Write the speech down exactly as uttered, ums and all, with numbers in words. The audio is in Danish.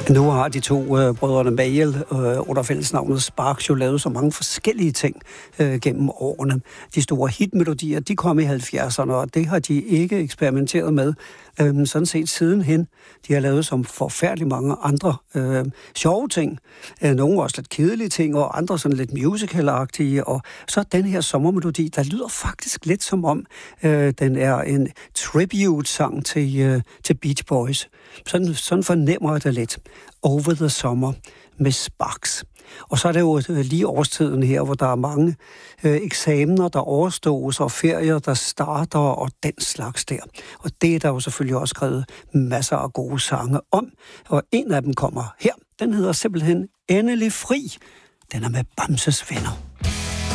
Nu har de to øh, brødrene Mayall øh, under fællesnavnet Sparks jo lavet så mange forskellige ting øh, gennem årene. De store hitmelodier, de kom i halvfjerdserne, og det har de ikke eksperimenteret med øh, sådan set sidenhen. De har lavet som forfærdelig mange andre øh, sjove ting. Øh, nogle også lidt kedelige ting, og andre sådan lidt musical-agtige. Og så den her sommermelodi, der lyder faktisk lidt som om, øh, den er en tribute-sang til, øh, til Beach Boys. Sådan, sådan fornemmer jeg det lidt. Over the Summer med Sparks. Og så er det jo lige årstiden her, hvor der er mange øh, eksamener, der overstås, og ferier, der starter, og den slags der. Og det er der jo selvfølgelig også skrevet masser af gode sange om. Og en af dem kommer her. Den hedder simpelthen Endelig Fri. Den er med Bamses Venner.